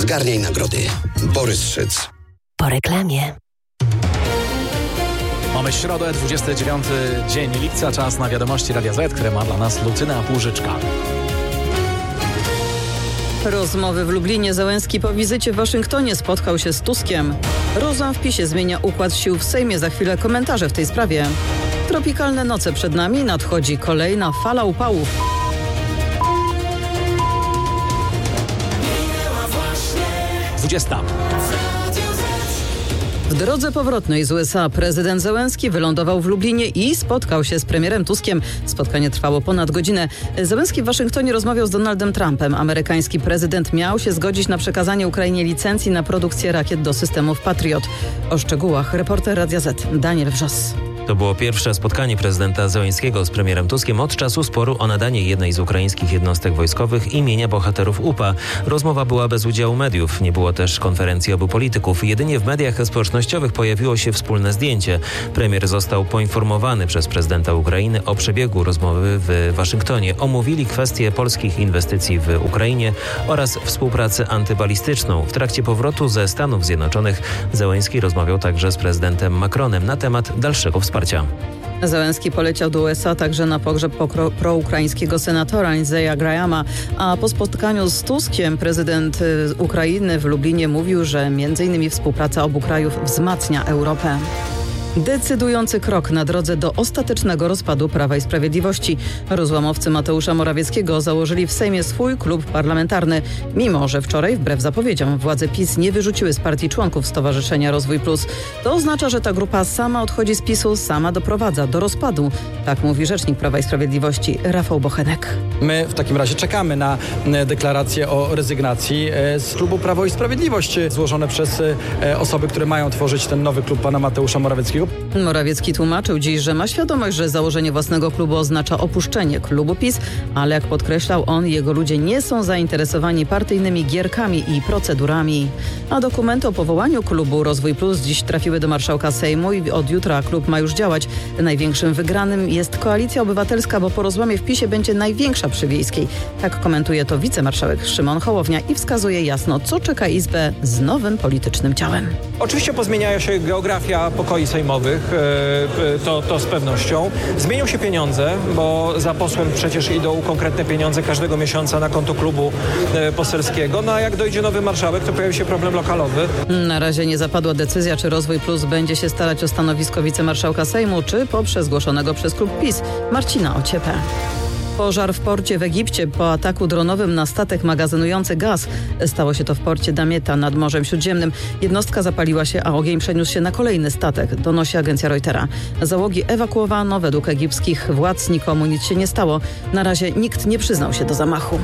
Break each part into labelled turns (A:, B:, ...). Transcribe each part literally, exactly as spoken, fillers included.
A: Zgarniaj nagrody. Borys Szyc.
B: Po reklamie.
C: Mamy środę, dwudziesty dziewiąty dzień lipca, czas na wiadomości Radia Z, które ma dla nas Lucyna Płużyczka.
D: Rozmowy w Lublinie. Zełenski po wizycie w Waszyngtonie spotkał się z Tuskiem. Rozum w PiSie zmienia układ sił w Sejmie. Za chwilę komentarze w tej sprawie. Tropikalne noce przed nami. Nadchodzi kolejna fala upałów.
C: dwudziesta.
D: W drodze powrotnej z U S A prezydent Zełenski wylądował w Lublinie i spotkał się z premierem Tuskiem. Spotkanie trwało ponad godzinę. Zełenski w Waszyngtonie rozmawiał z Donaldem Trumpem. Amerykański prezydent miał się zgodzić na przekazanie Ukrainie licencji na produkcję rakiet do systemów Patriot. O szczegółach reporter Radia Z Daniel Wrzos.
E: To było pierwsze spotkanie prezydenta Zełenskiego z premierem Tuskiem od czasu sporu o nadanie jednej z ukraińskich jednostek wojskowych imienia bohaterów U P A. Rozmowa była bez udziału mediów. Nie było też konferencji obu polityków. Jedynie w mediach społecznościowych pojawiło się wspólne zdjęcie. Premier został poinformowany przez prezydenta Ukrainy o przebiegu rozmowy w Waszyngtonie. Omówili kwestie polskich inwestycji w Ukrainie oraz współpracę antybalistyczną. W trakcie powrotu ze Stanów Zjednoczonych Zełenski rozmawiał także z prezydentem Macronem na temat dalszego wsparcia.
D: Zełenski poleciał do U S A także na pogrzeb proukraińskiego senatora Lindsaya Grahama, a po spotkaniu z Tuskiem prezydent Ukrainy w Lublinie mówił, że między innymi współpraca obu krajów wzmacnia Europę. Decydujący krok na drodze do ostatecznego rozpadu Prawa i Sprawiedliwości. Rozłamowcy Mateusza Morawieckiego założyli w Sejmie swój klub parlamentarny, mimo że wczoraj, wbrew zapowiedziom, władze PiS nie wyrzuciły z partii członków Stowarzyszenia Rozwój Plus. To oznacza, że ta grupa sama odchodzi z PiSu, sama doprowadza do rozpadu. Tak mówi rzecznik Prawa i Sprawiedliwości Rafał Bochenek.
F: My w takim razie czekamy na deklarację o rezygnacji z klubu Prawo i Sprawiedliwość złożone przez osoby, które mają tworzyć ten nowy klub pana Mateusza Morawieckiego.
D: Morawiecki tłumaczył dziś, że ma świadomość, że założenie własnego klubu oznacza opuszczenie klubu PiS, ale jak podkreślał on, jego ludzie nie są zainteresowani partyjnymi gierkami i procedurami. A dokumenty o powołaniu klubu Rozwój Plus dziś trafiły do marszałka Sejmu i od jutra klub ma już działać. Największym wygranym jest Koalicja Obywatelska, bo po rozłamie w PiSie będzie największa przy Wiejskiej. Tak komentuje to wicemarszałek Szymon Hołownia i wskazuje jasno, co czeka Izbę z nowym politycznym ciałem.
G: Oczywiście pozmieniają się geografia pokoi sejmowych, to, to z pewnością. Zmienią się pieniądze, bo za posłem przecież idą konkretne pieniądze każdego miesiąca na konto klubu poselskiego. No a jak dojdzie nowy marszałek, to pojawi się problem lokalowy.
D: Na razie nie zapadła decyzja, czy Rozwój Plus będzie się starać o stanowisko wicemarszałka Sejmu, czy poprzez zgłoszonego przez klub PiS Marcina Ociepę. Pożar w porcie w Egipcie po ataku dronowym na statek magazynujący gaz. Stało się to w porcie Damietta nad Morzem Śródziemnym. Jednostka zapaliła się, a ogień przeniósł się na kolejny statek, donosi agencja Reutera. Załogi ewakuowano, według egipskich władz nikomu nic się nie stało. Na razie nikt nie przyznał się do zamachu.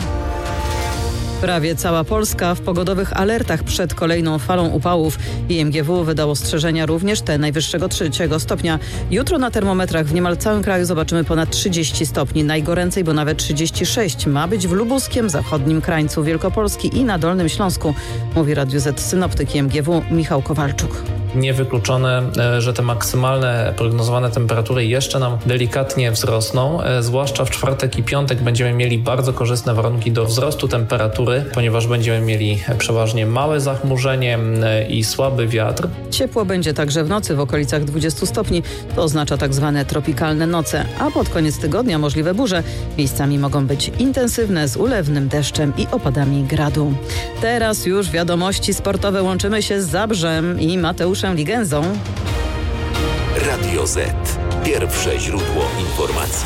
D: Prawie cała Polska w pogodowych alertach przed kolejną falą upałów. I M G W wydało ostrzeżenia również te najwyższego trzeciego stopnia. Jutro na termometrach w niemal całym kraju zobaczymy ponad trzydzieści stopni. Najgoręcej, bo nawet trzydzieści sześć ma być w lubuskiem, zachodnim krańcu Wielkopolski i na Dolnym Śląsku, mówi Radiu Z synoptyk M G W Michał Kowalczuk.
H: Niewykluczone, że te maksymalne prognozowane temperatury jeszcze nam delikatnie wzrosną. Zwłaszcza w czwartek i piątek będziemy mieli bardzo korzystne warunki do wzrostu temperatury, ponieważ będziemy mieli przeważnie małe zachmurzenie i słaby wiatr.
D: Ciepło będzie także w nocy w okolicach dwudziestu stopni. To oznacza tak zwane tropikalne noce. A pod koniec tygodnia możliwe burze. Miejscami mogą być intensywne z ulewnym deszczem i opadami gradu. Teraz już wiadomości sportowe. Łączymy się z Zabrzem i Mateuszem Ligenzą.
I: Radio Z. Pierwsze źródło informacji.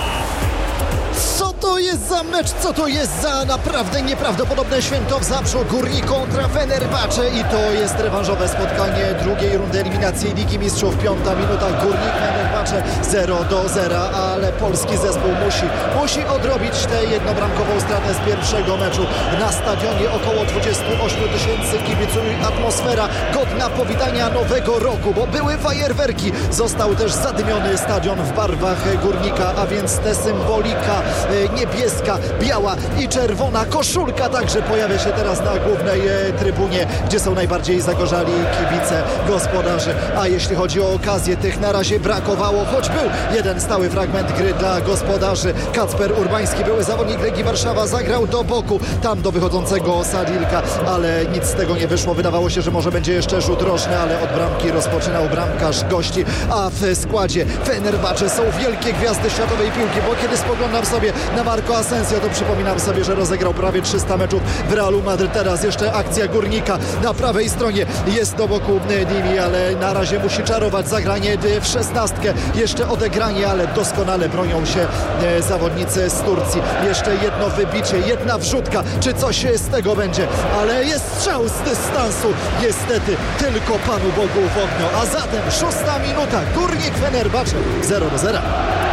J: Co to jest za mecz? Co to jest za naprawdę nieprawdopodobne święto w Zabrzu? Górnik kontra Fenerbahce i to jest rewanżowe spotkanie drugiej rundy eliminacji Ligi Mistrzów. Piąta minuta, Górnik Fenerbahce zero do zera, ale polski zespół musi, musi odrobić tę jednobramkową stratę z pierwszego meczu. Na stadionie około dwudziestu ośmiu tysięcy kibiców, atmosfera godna powitania nowego roku, bo były fajerwerki. Został też zadymiony stadion w barwach Górnika, a więc tę symbolika niebieska, biała i czerwona koszulka także pojawia się teraz na głównej e, trybunie, gdzie są najbardziej zagorzali kibice gospodarzy. A jeśli chodzi o okazję, tych na razie brakowało, choć był jeden stały fragment gry dla gospodarzy. Kacper Urbański, były zawodnik Legii Warszawa, zagrał do boku, tam do wychodzącego Sadilka, ale nic z tego nie wyszło. Wydawało się, że może będzie jeszcze rzut rożny, ale od bramki rozpoczynał bramkarz gości. A w składzie Fenerbahce są wielkie gwiazdy światowej piłki, bo kiedy spoglądam sobie na Marco Asensio, to przypominam sobie, że rozegrał prawie trzysta meczów w Realu Madryt. Teraz jeszcze akcja Górnika na prawej stronie, jest do boku Dimi, ale na razie musi czarować zagranie w szesnastkę, jeszcze odegranie, ale doskonale bronią się zawodnicy z Turcji. Jeszcze jedno wybicie, jedna wrzutka, czy coś z tego będzie, ale jest strzał z dystansu, niestety tylko Panu Bogu w okno. A zatem szósta minuta, Górnik Fenerbahce zero do zera.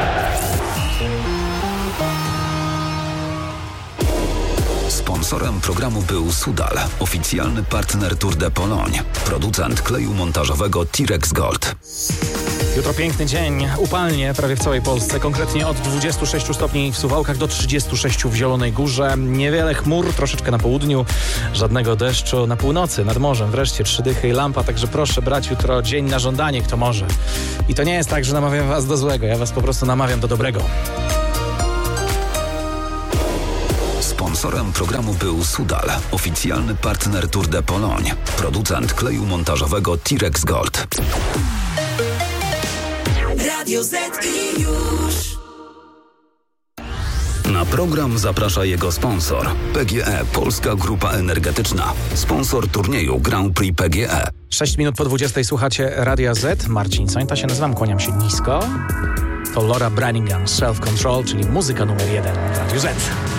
A: Sponsorem programu był Sudal, oficjalny partner Tour de Pologne, producent kleju montażowego Tirex Gold.
C: Jutro piękny dzień, upalnie prawie w całej Polsce, konkretnie od dwudziestu sześciu stopni w Suwałkach do trzydziestu sześciu w Zielonej Górze. Niewiele chmur, troszeczkę na południu, żadnego deszczu na północy, nad morzem. Wreszcie trzy dychy i lampa, także proszę brać jutro dzień na żądanie, kto może. I to nie jest tak, że namawiam was do złego, ja was po prostu namawiam do dobrego.
A: Sponsorem programu był Sudal, oficjalny partner Tour de Pologne, producent kleju montażowego Tirex Gold.
B: Radio Z i już.
A: Na program zaprasza jego sponsor. P G E Polska Grupa Energetyczna. Sponsor turnieju Grand Prix P G E.
C: sześć minut po dwudziestej słuchacie Radia Z. Marcin Sońta się nazywam, kłaniam się nisko. To Laura Branigan, Self Control, czyli muzyka numer jeden w Radiu Z.